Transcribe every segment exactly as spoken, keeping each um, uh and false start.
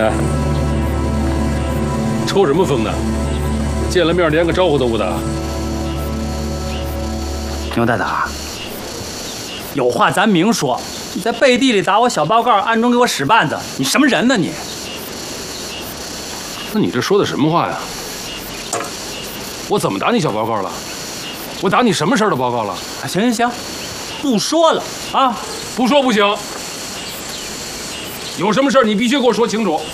的，抽什么风呢？见了面连个招呼都不打。 牛大胆，有话咱明说。你在背地里打我小报告，暗中给我使绊子，你什么人呢你？ 那你这说的什么话呀？我怎么打你小报告了？我打你什么事儿的报告了？ 行行行，不说了啊！ 不说不行。有什么事儿你必须给我说清楚。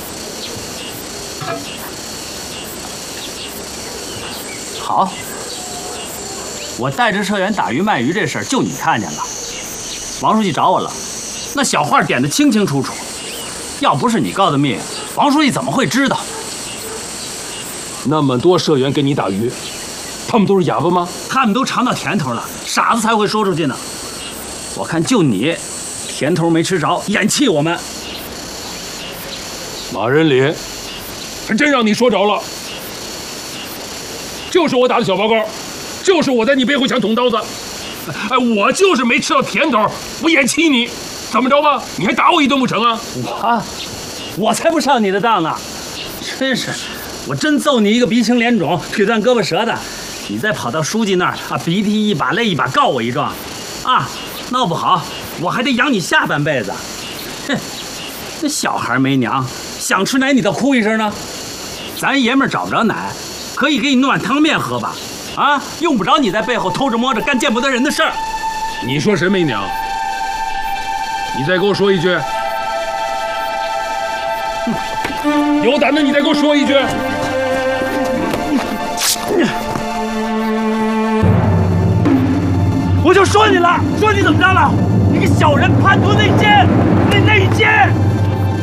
好，我带着社员打鱼卖鱼这事儿，就你看见了。王书记找我了，那小话点得清清楚楚。要不是你告的密，王书记怎么会知道？ 那么多社员给你打鱼，他们都是哑巴吗？ 他们都尝到甜头了，傻子才会说出去呢。我看就你，甜头没吃着，眼气我们。 马仁林，还真让你说着了。就是我打的小报告，就是我在你背后想捅刀子。哎，我就是没吃到甜头，我眼气你，怎么着吧？你还打我一顿不成啊？ 我，我才不上你的当呢！真是，我真揍你一个鼻青脸肿、腿断胳膊折的，你再跑到书记那儿啊，鼻涕一把泪一把告我一状，啊，闹不好我还得养你下半辈子。哼，那小孩没娘，想吃奶你倒哭一声呢。咱爷们儿找不着奶，可以给你弄碗汤面喝吧？啊，用不着你在背后偷着摸着干见不得人的事儿。 你说谁没娘？你再给我说一句。有胆子你再给我说一句。 我就说你了，说你怎么着了？你个小人，叛徒内奸！